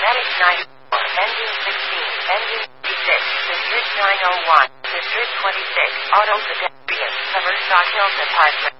Static 94, engine 16, engine 56, District 901, District 26, auto pedestrian, cover stock hills and Pipeline.